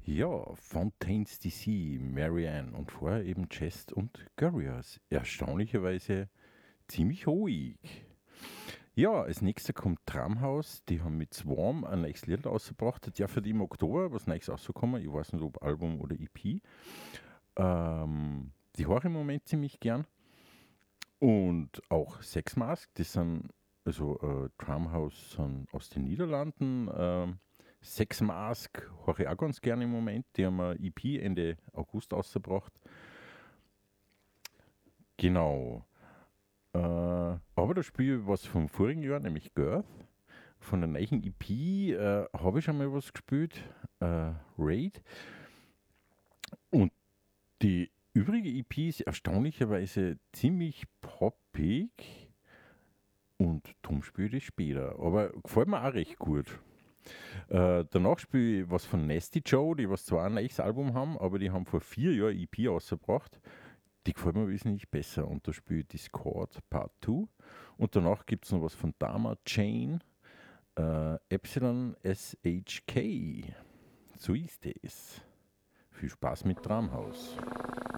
Ja, Fontaines DC, Marianne und vorher eben Chest und Gurriers. Erstaunlicherweise ziemlich ruhig. Ja, als nächster kommt Tramhaus. Die haben mit Swarm ein neues Lied rausgebracht. Das Jahr für die im Oktober was Neues rausgekommen. Ich weiß nicht, ob Album oder EP. Die höre ich im Moment ziemlich gern. Und auch Sex Mask, das sind, Tramhaus sind aus den Niederlanden. Sex Mask höre ich auch ganz gerne im Moment. Die haben ein EP Ende August rausgebracht. Genau. Aber da spiele ich was vom vorigen Jahr, nämlich Girth. Von der neuen EP habe ich schon mal was gespielt. Raid. Und die übrige EP ist erstaunlicherweise ziemlich poppig. Und darum spiele ich später. Aber gefällt mir auch recht gut. Danach spiele ich was von Nasty Joe, die was zwar ein neues Album haben, aber die haben vor 4 Jahren EP rausgebracht. Die gefällt mir wesentlich besser. Und da spiele ich Discord Part 2. Und danach gibt es noch was von Dama Chain, Epsilon SHK. So ist es. Viel Spaß mit Tramhaus.